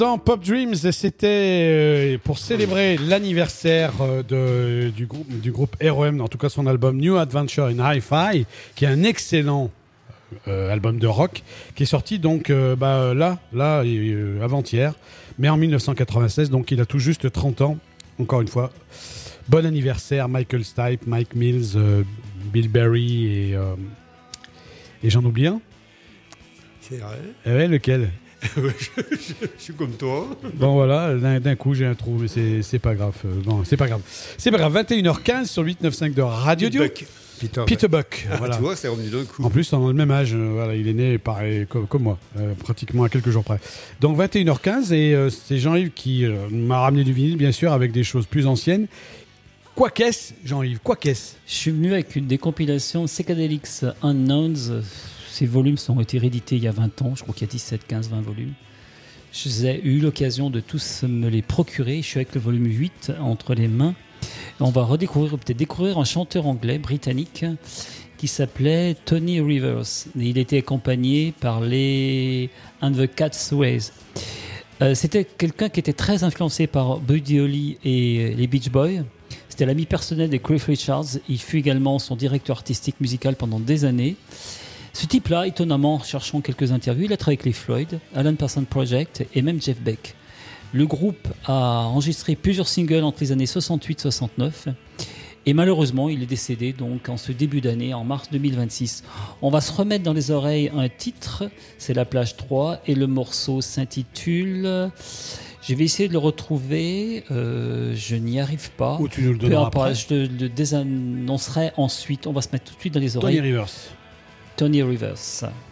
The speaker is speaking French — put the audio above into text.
Dans Pop Dreams, c'était pour célébrer l'anniversaire du groupe R.E.M., en tout cas son album New Adventure in Hi-Fi, qui est un excellent album de rock, qui est sorti donc avant-hier, mais en 1996, donc il a tout juste 30 ans. Encore une fois, bon anniversaire Michael Stipe, Mike Mills, Bill Berry et j'en oublie un. C'est vrai. Eh ouais, lequel? Je suis comme toi. Bon voilà, d'un coup j'ai un trou, mais c'est pas grave. Non, c'est pas grave. C'est pas grave. 21h15 sur 895 de Radio Dio. Peter Buck. Voilà. Tu vois, c'est revenu d'un coup. En plus, on a le même âge. Voilà, il est né pareil comme moi, pratiquement à quelques jours près. Donc 21h15 et c'est Jean-Yves qui m'a ramené du vinyle, bien sûr, avec des choses plus anciennes. Quoi qu'est-ce, Jean-Yves? Quoi qu'est-ce? Je suis venu avec une des compilations Psychedelics Unknowns. Ces volumes ont été réédités il y a 20 ans. Je crois qu'il y a 17, 15, 20 volumes. J'ai eu l'occasion de tous me les procurer. Je suis avec le volume 8 entre les mains. On va peut-être découvrir un chanteur anglais, britannique, qui s'appelait Tony Rivers. Et il était accompagné par les And the Catways. C'était quelqu'un qui était très influencé par Buddy Holly et les Beach Boys. C'était l'ami personnel de Cliff Richards. Il fut également son directeur artistique musical pendant des années. Ce type-là, étonnamment, en cherchant quelques interviews, il a travaillé avec les Floyd, Alan Parsons Project et même Jeff Beck. Le groupe a enregistré plusieurs singles entre les années 68-69 et malheureusement, il est décédé donc en ce début d'année, en mars 2026. On va se remettre dans les oreilles un titre, c'est La Plage 3 et le morceau s'intitule... Je vais essayer de le retrouver, je n'y arrive pas. Ou tu nous le donneras après. Je le désannoncerai ensuite, on va se mettre tout de suite dans les oreilles. Tony Rivers. Tony Rivers.